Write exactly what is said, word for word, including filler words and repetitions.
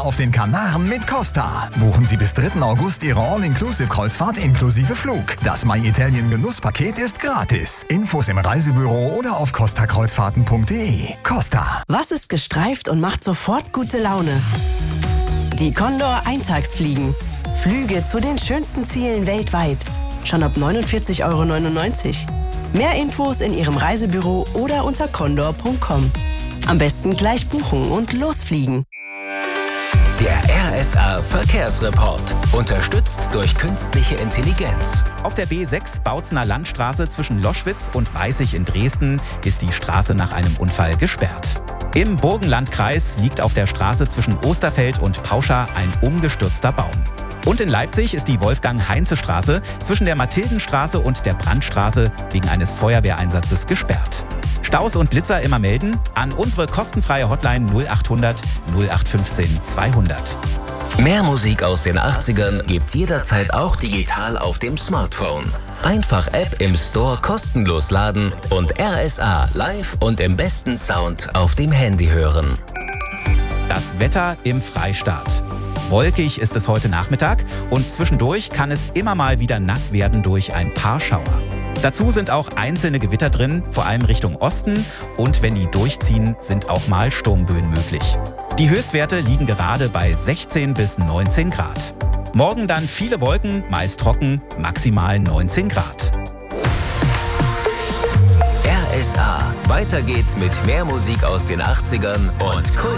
auf den Kanaren mit Costa. Buchen Sie bis dritten August Ihre All-Inclusive-Kreuzfahrt inklusive Flug. Das My Italien Genusspaket ist gratis. Infos im Reisebüro oder auf costa kreuzfahrten punkt de. Costa. Was ist gestreift und macht sofort gute Laune? Die Condor Eintagsfliegen. Flüge zu den schönsten Zielen weltweit. Schon ab neunundvierzig Euro neunundneunzig. Mehr Infos in Ihrem Reisebüro oder unter condor punkt com. Am besten gleich buchen und losfliegen. Der R S A Verkehrsreport. Unterstützt durch künstliche Intelligenz. Auf der B sechs Bautzener Landstraße zwischen Loschwitz und Weißig in Dresden ist die Straße nach einem Unfall gesperrt. Im Burgenlandkreis liegt auf der Straße zwischen Osterfeld und Pauscha ein umgestürzter Baum. Und in Leipzig ist die Wolfgang-Heinze-Straße zwischen der Mathildenstraße und der Brandstraße wegen eines Feuerwehreinsatzes gesperrt. Staus und Blitzer immer melden an unsere kostenfreie Hotline null achthundert null acht fünfzehn zweihundert. Mehr Musik aus den achtzigern gibt's jederzeit auch digital auf dem Smartphone. Einfach App im Store kostenlos laden und R S A live und im besten Sound auf dem Handy hören. Das Wetter im Freistaat. Wolkig ist es heute Nachmittag und zwischendurch kann es immer mal wieder nass werden durch ein paar Schauer. Dazu sind auch einzelne Gewitter drin, vor allem Richtung Osten, und wenn die durchziehen, sind auch mal Sturmböen möglich. Die Höchstwerte liegen gerade bei sechzehn bis neunzehn Grad. Morgen dann viele Wolken, meist trocken, maximal neunzehn Grad. R S A. Weiter geht's mit mehr Musik aus den achtzigern und Kult.